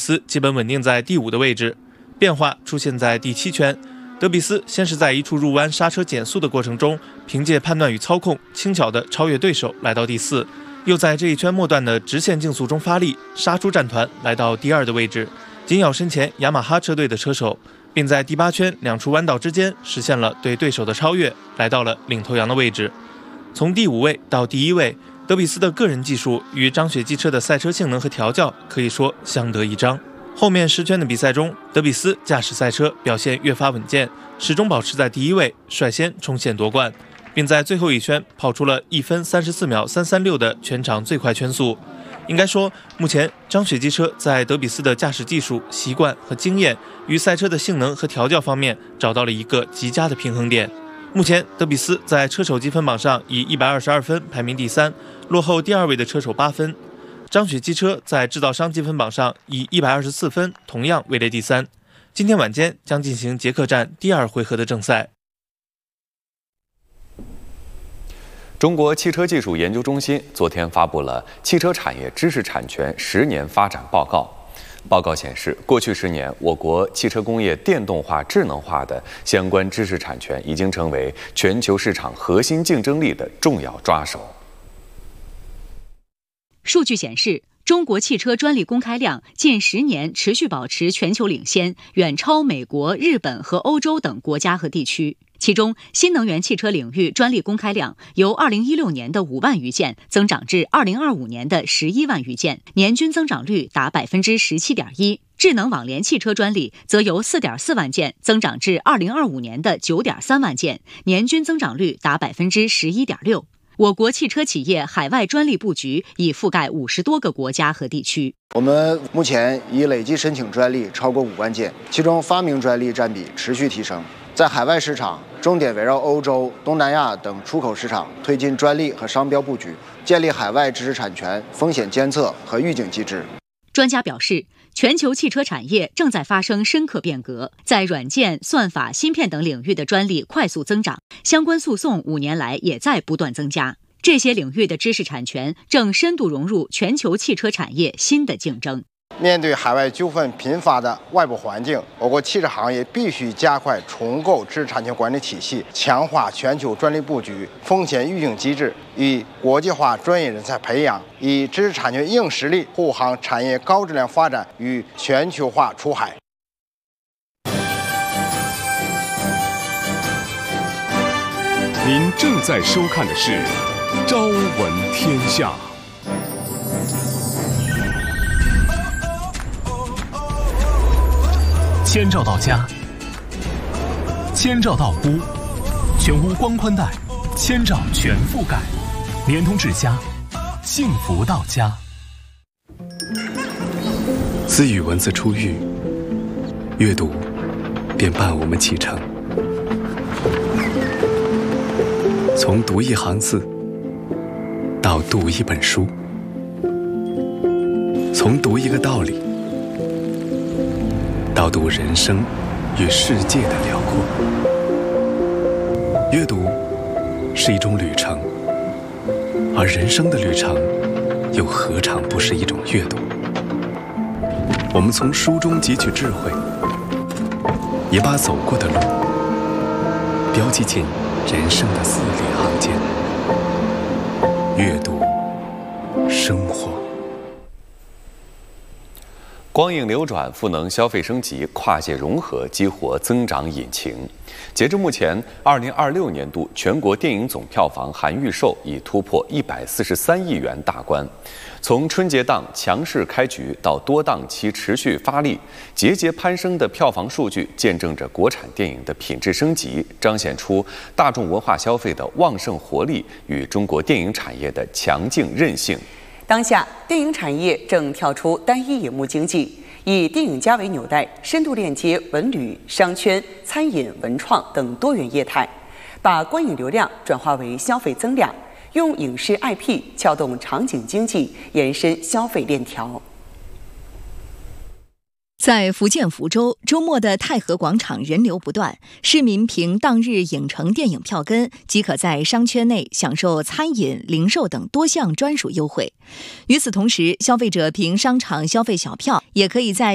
斯基本稳定在第5的位置，变化出现在第7圈。德比斯先是在一处入弯刹车减速的过程中，凭借判断与操控，轻巧地超越对手，来到第4。又在这一圈末段的直线竞速中发力，杀出战团，来到第2的位置，紧咬身前雅马哈车队的车手，并在第8圈2处弯道之间实现了对对手的超越，来到了领头羊的位置。从第5位到第1位，德比斯的个人技术与张雪机车的赛车性能和调教可以说相得益彰。后面10圈的比赛中，德比斯驾驶赛车表现越发稳健，始终保持在第1位，率先冲线夺冠，并在最后一圈跑出了1分34秒336的全场最快圈速。应该说，目前张雪机车在德比斯的驾驶技术、习惯和经验与赛车的性能和调教方面找到了一个极佳的平衡点。目前德比斯在车手积分榜上以122分排名第3，落后第2位的车手8分。张雪机车在制造商积分榜上以124分同样位列第3。今天晚间将进行捷克站第2回合的正赛。 中国汽车技术研究中心昨天发布了汽车产业知识产权10年发展报告。报告显示，过去10年，我国汽车工业电动化、智能化的相关知识产权已经成为全球市场核心竞争力的重要抓手。 数据显示，中国汽车专利公开量近10年持续保持全球领先，远超美国、日本和欧洲等国家和地区。其中，新能源汽车领域专利公开量由2016年的5万余件增长至2025年的11万余件，年均增长率达17.1%。智能网联汽车专利则由4.4万件增长至2025年的9.3万件，年均增长率达11.6%。我国汽车企业海外专利布局已覆盖50多个国家和地区。 我们目前已累计申请专利超过5万件，其中发明专利占比持续提升。在海外市场，重点围绕欧洲、东南亚等出口市场推进专利和商标布局，建立海外知识产权风险监测和预警机制。 专家表示，全球汽车产业正在发生深刻变革，在软件、算法、芯片等领域的专利快速增长，相关诉讼5年来也在不断增加。这些领域的知识产权正深度融入全球汽车产业新的竞争。 面对海外纠纷频发的外部环境，我国汽车行业必须加快重构知识产权管理体系，强化全球专利布局、风险预警机制与国际化专业人才培养，以知识产权硬实力护航产业高质量发展与全球化出海。 您正在收看的是《朝闻天下》。千兆到家，千兆到屋，全屋光宽带，千兆全覆盖，联通至家，幸福到家。 自语文字出狱，阅读便伴我们启程。从读一行字到读一本书，从读一个道理到读人生与世界的辽阔。阅读是一种旅程，而人生的旅程又何尝不是一种阅读？我们从书中汲取智慧，也把走过的路标记进人生的字里行间。阅读，生活。 光影流转、赋能消费升级、跨界融合激活增长引擎。截至目前，2026年度全国电影总票房含预售已突破143亿元大关。从春节档强势开局到多档期持续发力，节节攀升的票房数据见证着国产电影的品质升级，彰显出大众文化消费的旺盛活力与中国电影产业的强劲韧性。 当下，电影产业正跳出单一银幕经济，以电影家为纽带，深度链接文旅、商圈、餐饮、文创等多元业态，把观影流量转化为消费增量，用影视 IP 撬动场景经济，延伸消费链条。 在福建福州，周末的太和广场人流不断，市民凭当日影城电影票根即可在商圈内享受餐饮、零售等多项专属优惠。与此同时，消费者凭商场消费小票，也可以在